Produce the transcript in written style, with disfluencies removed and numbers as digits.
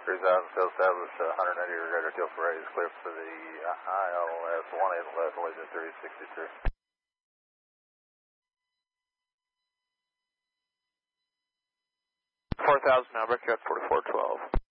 3000, sail established, 190 radar tail for right is clear for the ILS 18 left, laser 363. 4000 now, record 4412.